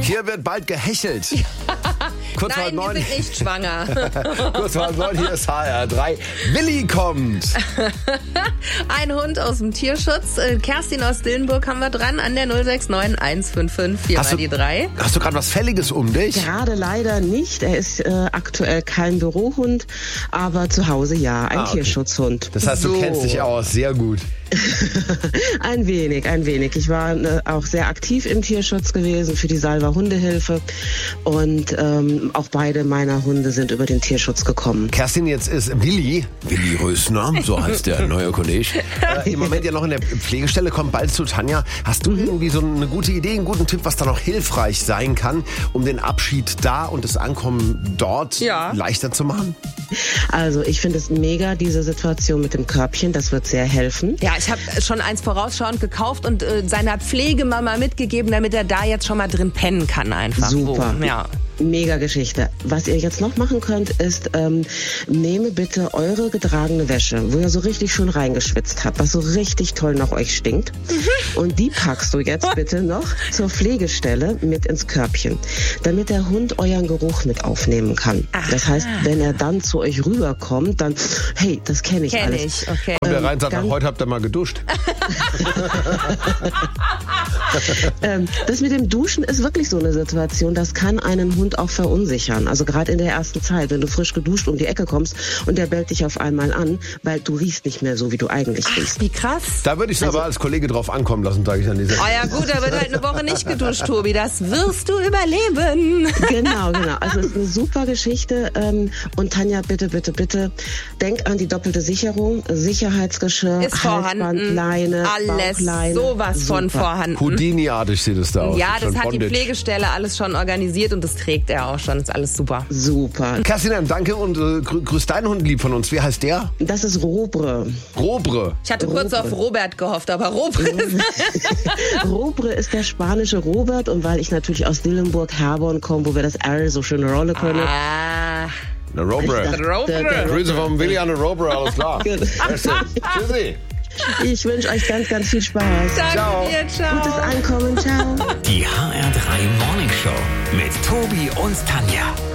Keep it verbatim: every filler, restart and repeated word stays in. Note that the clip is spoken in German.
Hier wird bald gehechelt. Kurz Nein, vor wir sind nicht schwanger. Kurz vor neun, hier ist H R drei. Willi kommt. Ein Hund aus dem Tierschutz. Kerstin aus Dillenburg haben wir dran an der null sechs neun eins fünf fünf vier Hast du- die drei. Hast du gerade was Fälliges um dich? Gerade leider nicht. Er ist äh, aktuell kein Bürohund, aber zu Hause ja, ein Ah, okay. Tierschutzhund. Das heißt, du So. kennst dich aus. Sehr gut. Ein wenig, ein wenig. Ich war äh, auch sehr aktiv im Tierschutz gewesen für die Salva Hundehilfe und ähm, auch beide meiner Hunde sind über den Tierschutz gekommen. Kerstin, jetzt ist Willi, Willi Rösner, so heißt der neue Kollege, äh, im Moment ja noch in der Pflegestelle, kommt bald zu Tanja. Hast du irgendwie so eine gute Idee, einen guten Tipp, was da noch hilfreich sein kann, um den Abschied da und das Ankommen dort Ja. leichter zu machen? Also ich finde es mega, diese Situation mit dem Körbchen, das wird sehr helfen. Ja, ich habe schon eins vorausschauend gekauft und äh, seiner Pflegemama mitgegeben, damit er da jetzt schon mal drin pennen kann einfach. Super. Wo, ja. Mega Geschichte. Was ihr jetzt noch machen könnt, ist, ähm, nehme bitte eure getragene Wäsche, wo ihr so richtig schön reingeschwitzt habt, was so richtig toll nach euch stinkt. Mhm. Und die packst du jetzt bitte noch zur Pflegestelle mit ins Körbchen, damit der Hund euren Geruch mit aufnehmen kann. Aha. Das heißt, wenn er dann zu euch rüberkommt, dann, hey, das kenne ich Kenn alles. ich, okay. Und der Ähm, rein sagt, ganz- heute habt ihr mal geduscht. Ähm, das mit dem Duschen ist wirklich so eine Situation, das kann einen Hund auch verunsichern. Also gerade in der ersten Zeit, wenn du frisch geduscht um die Ecke kommst und der bellt dich auf einmal an, weil du riechst nicht mehr so, wie du eigentlich riechst. Wie krass. Da würde ich es aber als Kollege drauf ankommen lassen, sage ich an dieser Oh ja gut, da wird halt eine Woche nicht geduscht, Tobi. Das wirst du überleben. Genau, genau. Also es ist eine super Geschichte. Ähm, und Tanja, bitte, bitte, bitte, denk an die doppelte Sicherung. Sicherheitsgeschirr, Ist vorhanden. Halsbandleine, Alles Bauchleine. sowas von Super. vorhanden. Houdini-artig sieht es da aus. Ja, Schon das hat die Bondage. Pflegestelle alles schon organisiert und das trägt er auch schon. Ist alles super. Super. Kerstin, dann danke und äh, grü grüß deinen Hund lieb von uns. Wie heißt der? Das ist Robre. Robre. Ich hatte kurz Robre. auf Robert gehofft, aber Robert ist Robre ist der spanische Robert und weil ich natürlich aus Dillenburg, Herborn komme, wo wir das R so schön rollen können. Ah, Eine Robre. Ich dachte, Robre. der- der- Grüße vom Willi an eine Robre, alles klar. Genau. Kerstin, tschüssi. Ich wünsche euch ganz, ganz viel Spaß. danke Ciao. dir, ciao. Gutes Einkommen, ciao. Die H R drei Morning Show mit Tobi und Tanja.